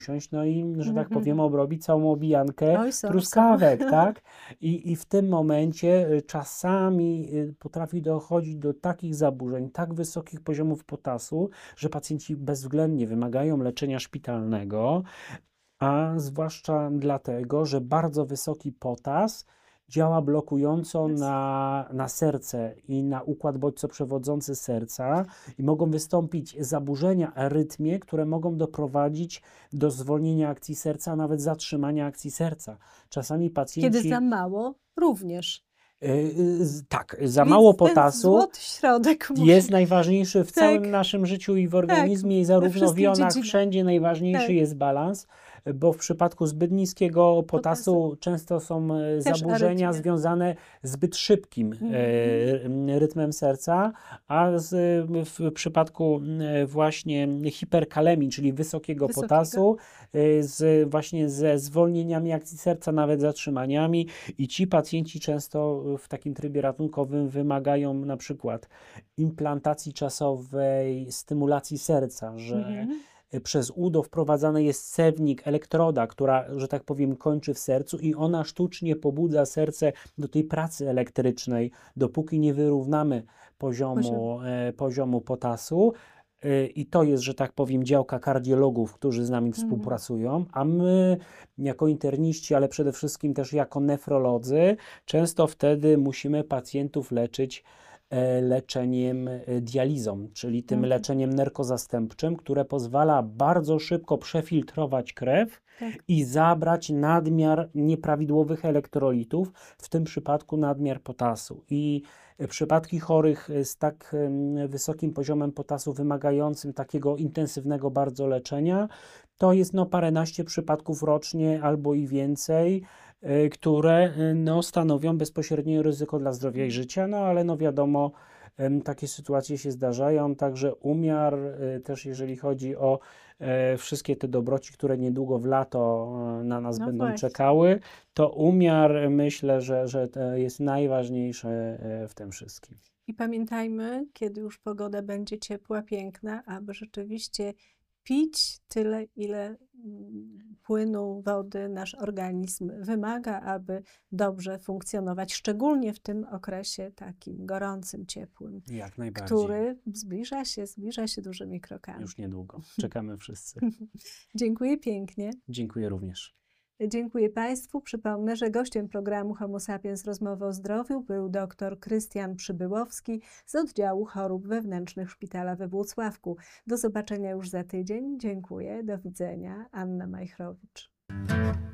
usiąść, no i, że tak powiem, obrobić całą obijankę Oj, są. truskawek, tak? I w tym momencie czasami potrafi dochodzić do takich zaburzeń, tak wysokich poziomów potasu, że pacjenci bezwzględnie wymagają leczenia szpitalnego, a zwłaszcza dlatego, że bardzo wysoki potas działa blokująco na serce i na układ bodźcoprzewodzący serca i mogą wystąpić zaburzenia, arytmie, które mogą doprowadzić do zwolnienia akcji serca, a nawet zatrzymania akcji serca. Czasami Kiedy pacjenci... za mało również. Tak, za Więc mało ten potasu złoty środek jest najważniejszy w Tak. całym naszym życiu i w organizmie, i we zarówno w wszystkich jonach, dziedzinach. wszędzie najważniejszy Tak. jest balans, bo w przypadku zbyt niskiego potasu Potasu. często są Też zaburzenia arytmie. związane z zbyt szybkim rytmem serca, a w przypadku właśnie hiperkalemii, czyli wysokiego potasu, właśnie ze zwolnieniami akcji serca, nawet zatrzymaniami, i ci pacjenci często w takim trybie ratunkowym wymagają na przykład implantacji czasowej, stymulacji serca, że przez udo wprowadzany jest cewnik, elektroda, która, że tak powiem, kończy w sercu i ona sztucznie pobudza serce do tej pracy elektrycznej, dopóki nie wyrównamy poziomu potasu. I to jest, że tak powiem, działka kardiologów, którzy z nami współpracują, a my jako interniści, ale przede wszystkim też jako nefrolodzy, często wtedy musimy pacjentów leczyć leczeniem dializą, czyli tym leczeniem nerkozastępczym, które pozwala bardzo szybko przefiltrować krew i zabrać nadmiar nieprawidłowych elektrolitów, w tym przypadku nadmiar potasu. I przypadki chorych z tak wysokim poziomem potasu wymagającym takiego intensywnego bardzo leczenia, to jest paręnaście przypadków rocznie albo i więcej, które stanowią bezpośrednie ryzyko dla zdrowia i życia, ale wiadomo, takie sytuacje się zdarzają, także umiar też jeżeli chodzi o wszystkie te dobroci, które niedługo w lato na nas będą właśnie. czekały, to umiar, myślę, że to jest najważniejsze w tym wszystkim. I pamiętajmy, kiedy już pogoda będzie ciepła, piękna, aby rzeczywiście pić tyle, ile płynu, wody nasz organizm wymaga, aby dobrze funkcjonować, szczególnie w tym okresie takim gorącym, ciepłym, Jak najbardziej. który zbliża się dużymi krokami. Już niedługo. Czekamy wszyscy. Dziękuję pięknie. Dziękuję również. Dziękuję Państwu. Przypomnę, że gościem programu Homo Sapiens Rozmowy o Zdrowiu był dr Krystian Przybyłowski z oddziału chorób wewnętrznych Szpitala we Włocławku. Do zobaczenia już za tydzień. Dziękuję. Do widzenia. Anna Majchrowicz.